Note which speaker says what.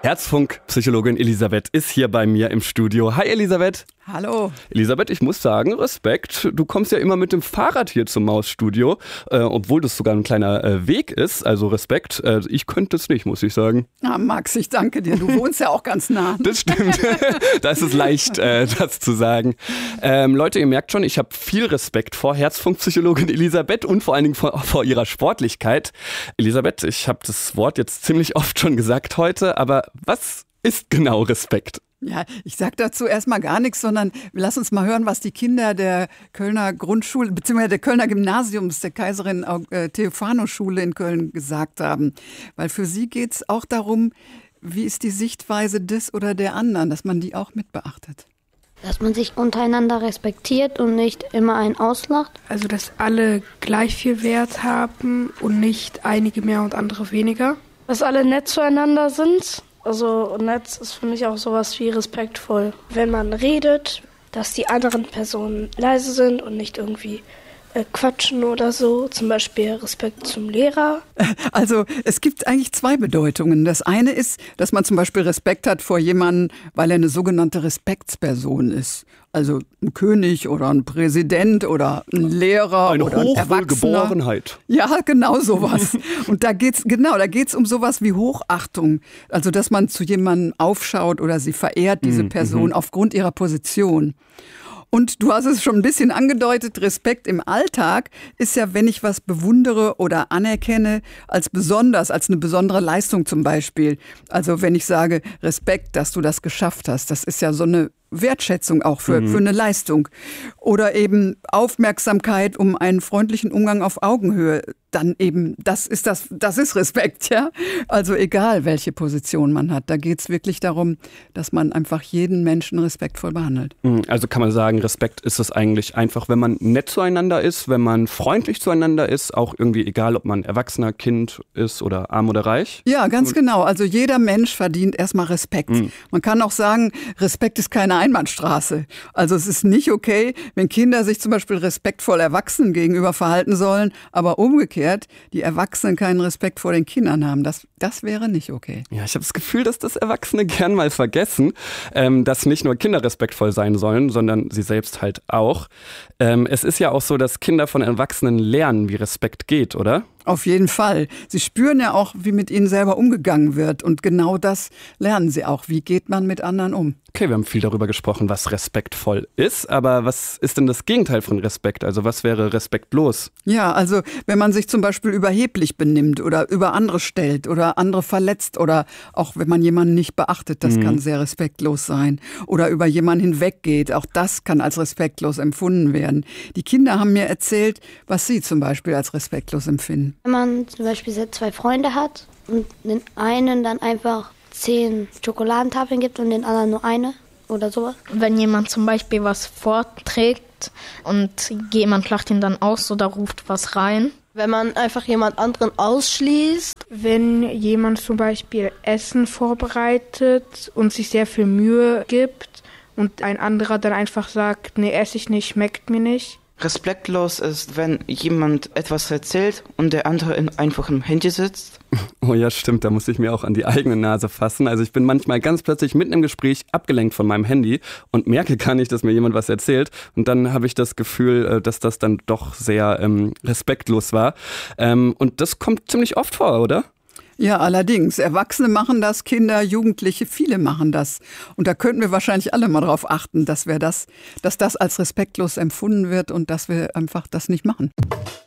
Speaker 1: Herzfunk-Psychologin Elisabeth ist hier bei mir im Studio. Hi Elisabeth.
Speaker 2: Hallo.
Speaker 1: Elisabeth, ich muss sagen, Respekt. Du kommst ja immer mit dem Fahrrad hier zum Mausstudio, obwohl das sogar ein kleiner Weg ist. Also Respekt. Ich könnte es nicht, muss ich sagen.
Speaker 2: Na, Max, ich danke dir. Du wohnst ja auch ganz nah.
Speaker 1: Das stimmt. Da ist es leicht, das zu sagen. Leute, ihr merkt schon, ich habe viel Respekt vor Herzfunk-Psychologin Elisabeth und vor allen Dingen vor ihrer Sportlichkeit. Elisabeth, ich habe das Wort jetzt ziemlich oft schon gesagt heute, aber was ist genau Respekt?
Speaker 2: Ja, ich sag dazu erstmal gar nichts, sondern lass uns mal hören, was die Kinder der Kölner Grundschule bzw. der Kölner Gymnasiums, der Kaiserin Theophano-Schule in Köln gesagt haben. Weil für sie geht es auch darum, wie ist die Sichtweise des oder der anderen, dass man die auch mit beachtet.
Speaker 3: Dass man sich untereinander respektiert und nicht immer einen auslacht.
Speaker 4: Also, dass alle gleich viel Wert haben und nicht einige mehr und andere weniger.
Speaker 5: Dass alle nett zueinander sind. Also nett ist für mich auch sowas wie respektvoll. Wenn man redet, dass die anderen Personen leise sind und nicht irgendwie quatschen oder so. Zum Beispiel Respekt zum Lehrer.
Speaker 2: Also es gibt eigentlich zwei Bedeutungen. Das eine ist, dass man zum Beispiel Respekt hat vor jemandem, weil er eine sogenannte Respektsperson ist. Also ein König oder ein Präsident oder ein Lehrer
Speaker 1: eine
Speaker 2: oder ein Erwachsener.
Speaker 1: Geborenheit.
Speaker 2: Ja, genau sowas. Und da geht's um sowas wie Hochachtung. Also dass man zu jemandem aufschaut oder sie verehrt, diese Person, aufgrund ihrer Position. Und du hast es schon ein bisschen angedeutet, Respekt im Alltag ist ja, wenn ich was bewundere oder anerkenne, als eine besondere Leistung zum Beispiel. Also wenn ich sage, Respekt, dass du das geschafft hast, das ist ja so eine Wertschätzung auch für eine Leistung. Oder eben Aufmerksamkeit um einen freundlichen Umgang auf Augenhöhe. Dann eben, das ist Respekt, ja. Also egal, welche Position man hat. Da geht es wirklich darum, dass man einfach jeden Menschen respektvoll behandelt.
Speaker 1: Also kann man sagen, Respekt ist es eigentlich einfach, wenn man nett zueinander ist, wenn man freundlich zueinander ist, auch irgendwie egal, ob man Erwachsener, Kind ist oder arm oder reich.
Speaker 2: Ja, ganz genau. Also jeder Mensch verdient erstmal Respekt. Man kann auch sagen, Respekt ist keine Einbahnstraße. Also es ist nicht okay, wenn Kinder sich zum Beispiel respektvoll Erwachsenen gegenüber verhalten sollen, aber umgekehrt die Erwachsenen keinen Respekt vor den Kindern haben. Das wäre nicht okay.
Speaker 1: Ja, ich habe das Gefühl, dass das Erwachsene gern mal vergessen, dass nicht nur Kinder respektvoll sein sollen, sondern sie selbst halt auch. Es ist ja auch so, dass Kinder von Erwachsenen lernen, wie Respekt geht, oder?
Speaker 2: Auf jeden Fall. Sie spüren ja auch, wie mit ihnen selber umgegangen wird. Und genau das lernen sie auch. Wie geht man mit anderen um?
Speaker 1: Okay, wir haben viel darüber gesprochen, was respektvoll ist. Aber was ist denn das Gegenteil von Respekt? Also was wäre respektlos?
Speaker 2: Ja, also wenn man sich zum Beispiel überheblich benimmt oder über andere stellt oder andere verletzt oder auch wenn man jemanden nicht beachtet, das kann sehr respektlos sein. Oder über jemanden hinweggeht, auch das kann als respektlos empfunden werden. Die Kinder haben mir erzählt, was sie zum Beispiel als respektlos empfinden.
Speaker 3: Wenn man zum Beispiel 2 Freunde hat und den einen dann einfach 10 Schokoladentafeln gibt und den anderen nur eine oder sowas.
Speaker 6: Wenn jemand zum Beispiel was vorträgt und jemand lacht ihn dann aus oder ruft was rein.
Speaker 5: Wenn man einfach jemand anderen ausschließt.
Speaker 4: Wenn jemand zum Beispiel Essen vorbereitet und sich sehr viel Mühe gibt und ein anderer dann einfach sagt, nee, esse ich nicht, schmeckt mir nicht.
Speaker 7: Respektlos ist, wenn jemand etwas erzählt und der andere einfach im Handy sitzt.
Speaker 1: Oh ja, stimmt, da muss ich mir auch an die eigene Nase fassen. Also ich bin manchmal ganz plötzlich mitten im Gespräch abgelenkt von meinem Handy und merke gar nicht, dass mir jemand was erzählt. Und dann habe ich das Gefühl, dass das dann doch sehr respektlos war. Und das kommt ziemlich oft vor, oder?
Speaker 2: Ja, allerdings. Erwachsene machen das, Kinder, Jugendliche, viele machen das. Und da könnten wir wahrscheinlich alle mal drauf achten, dass das als respektlos empfunden wird und dass wir einfach das nicht machen.